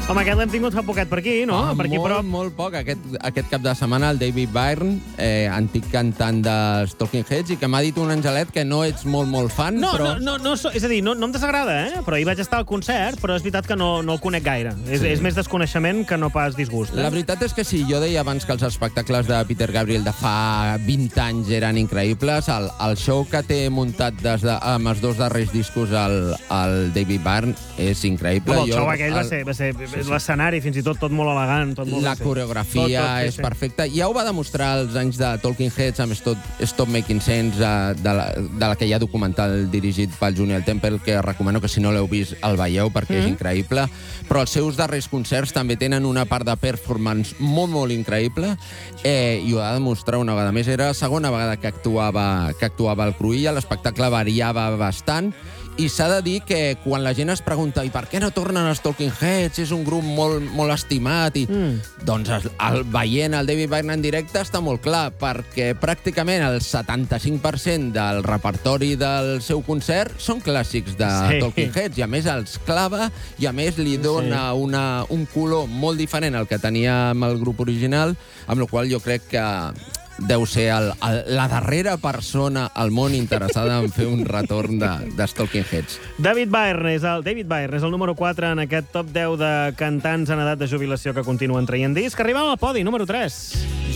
Home, aquest l'hem tingut fa poquet per aquí, no? Per aquí, però... Molt poc. Aquest cap de setmana el David Byrne, antic cantant dels Talking Heads, i que m'ha dit un angelet que no ets molt fan, però... És a dir, no em desagrada, però ahir vaig estar al concert, però és veritat que no el conec gaire. És més desconeixement que no pas disgust. La veritat és que sí, jo deia abans que els espectacles de Peter Gabriel de fa 20 anys eren increïbles. El show que té muntat amb els dos darrers discos el David Byrne és increïble. El show aquell va ser l'escenari, fins i tot molt elegant. La coreografia és perfecta. Ja ho va demostrar als anys de Talking Heads amb Stop Making Sense, de la que hi ha documental dirigit pel Junior Temple, que recomano que si no l'heu vist el veieu perquè és increïble. Però els seus darrers concerts també tenen una part de performance molt increïble, i ho ha de demostrar una vegada més. Era la segona vegada que actuava al Cruïlla, l'espectacle variava bastant, i s'ha de dir que quan la gent es pregunta i per què no tornen els Talking Heads, és un grup molt estimat, doncs veient el David Byrne en directe està molt clar, perquè pràcticament el 75% del repertori del seu concert són clàssics de Talking Heads, i a més els clava, i a més li dona un color molt diferent al que tenia amb el grup original, amb la qual jo crec que deu ser la darrera persona al món interessada en fer un retorn de Talking Heads. David Byrne és el número 4 en aquest top 10 de cantants en edat de jubilació que continuen traient disc. Arribem al podi, número 3.